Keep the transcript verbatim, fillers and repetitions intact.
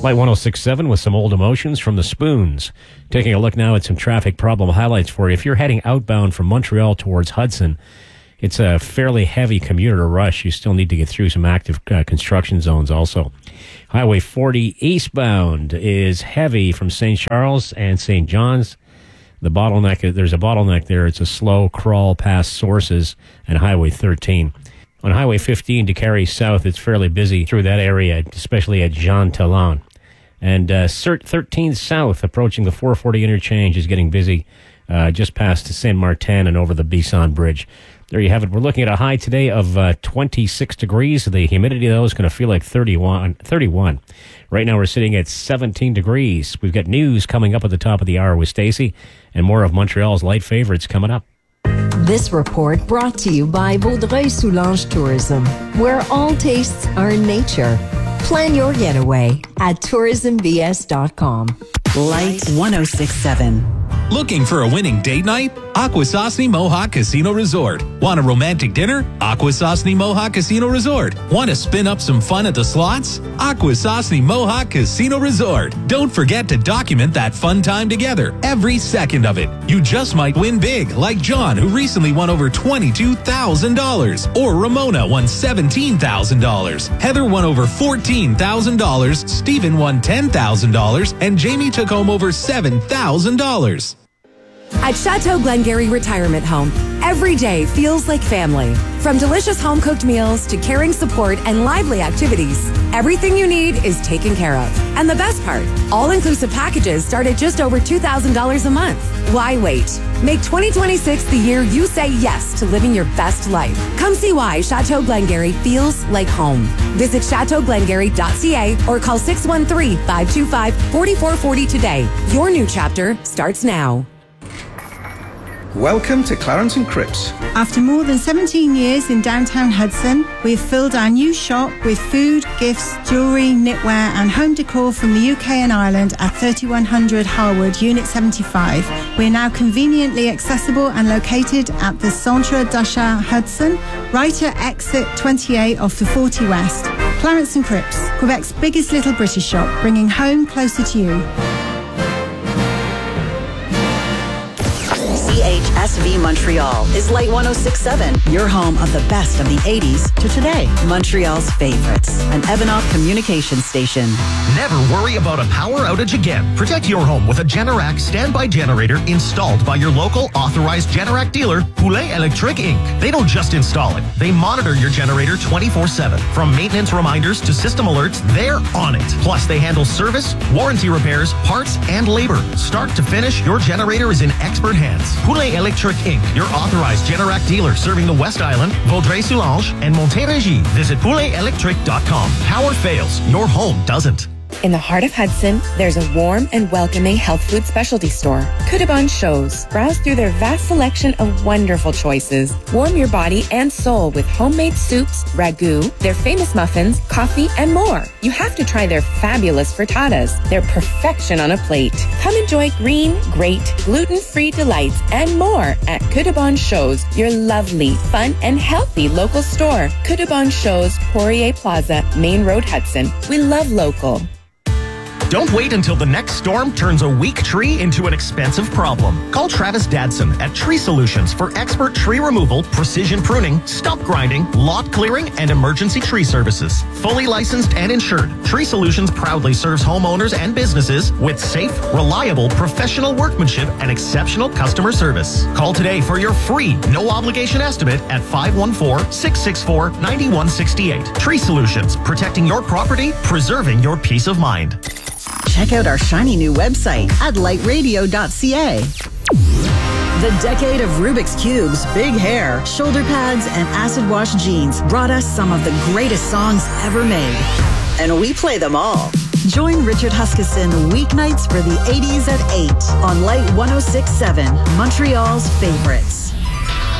Light one oh six point seven with some old emotions from the Spoons. Taking a look now at some traffic problem highlights for you. If you're heading outbound from Montreal towards Hudson, it's a fairly heavy commuter rush. You still need to get through some active uh, construction zones also. Highway forty eastbound is heavy from Saint Charles and Saint John's. The bottleneck, there's a bottleneck there. It's a slow crawl past Sources and Highway thirteen. On Highway fifteen to Carey South, it's fairly busy through that area, especially at Jean Talon. And uh, Cert thirteen South, approaching the four forty interchange, is getting busy uh, just past Saint Martin and over the Bisson Bridge. There you have it. We're looking at a high today of uh, twenty-six degrees. The humidity, though, is going to feel like thirty-one, thirty-one. Right now, we're sitting at seventeen degrees. We've got news coming up at the top of the hour with Stacey, and more of Montreal's light favorites coming up. This report brought to you by Vaudreuil-Soulanges Tourism, where all tastes are in nature. Plan your getaway at tourism b s dot com. Light one oh six point seven. Looking for a winning date night? Akwesasne Mohawk Casino Resort. Want a romantic dinner? Akwesasne Mohawk Casino Resort. Want to spin up some fun at the slots? Akwesasne Mohawk Casino Resort. Don't forget to document that fun time together, every second of it. You just might win big, like John, who recently won over twenty-two thousand dollars. Or Ramona won seventeen thousand dollars. Heather won over fourteen thousand dollars. Stephen won ten thousand dollars. And Jamie took home over seven thousand dollars. At Chateau Glengarry Retirement Home, every day feels like family. From delicious home-cooked meals to caring support and lively activities, everything you need is taken care of. And the best part, all-inclusive packages start at just over two thousand dollars a month. Why wait? Make twenty twenty-six the year you say yes to living your best life. Come see why Chateau Glengarry feels like home. Visit chateau glengarry dot c a or call six one three, five two five, four four four zero today. Your new chapter starts now. Welcome to Clarence and Cripps. After more than seventeen years in downtown Hudson, we've filled our new shop with food, gifts, jewellery, knitwear and home decor from the U K and Ireland at thirty-one hundred Harwood, Unit seventy-five. We're now conveniently accessible and located at the Centre d'Achat Hudson, right at exit twenty-eight off the forty West. Clarence and Cripps, Quebec's biggest little British shop, bringing home closer to you. C H S V Montreal is Light one oh six point seven, your home of the best of the eighties to today. Montreal's favorites, an Evanop communication station. Never worry about a power outage again. Protect your home with a Generac standby generator installed by your local authorized Generac dealer, Poulet Electric Incorporated. They don't just install it, they monitor your generator twenty-four seven. From maintenance reminders to system alerts, they're on it. Plus, they handle service, warranty repairs, parts, and labor. Start to finish, your generator is in expert hands. Poulet Electric Incorporated, your authorized Generac dealer serving the West Island, Vaudreuil-Soulanges, and Montérégie. Visit poulet electric dot com. Power fails, your home doesn't. In the heart of Hudson, there's a warm and welcoming health food specialty store, Kudabon Shows. Browse through their vast selection of wonderful choices. Warm your body and soul with homemade soups, ragu, their famous muffins, coffee, and more. You have to try their fabulous frittatas. They're perfection on a plate. Come enjoy green, great, gluten-free delights and more at Kudabon Shows, your lovely, fun, and healthy local store. Kudabon Shows, Poirier Plaza, Main Road, Hudson. We love local. Don't wait until the next storm turns a weak tree into an expensive problem. Call Travis Dadson at Tree Solutions for expert tree removal, precision pruning, stump grinding, lot clearing, and emergency tree services. Fully licensed and insured, Tree Solutions proudly serves homeowners and businesses with safe, reliable, professional workmanship and exceptional customer service. Call today for your free, no-obligation estimate at five one four, six six four, nine one six eight. Tree Solutions, protecting your property, preserving your peace of mind. Check out our shiny new website at light radio dot c a. The decade of Rubik's Cubes, big hair, shoulder pads, and acid wash jeans brought us some of the greatest songs ever made. And we play them all. Join Richard Huskisson weeknights for the eighties at eight on Light one oh six point seven, Montreal's favorites.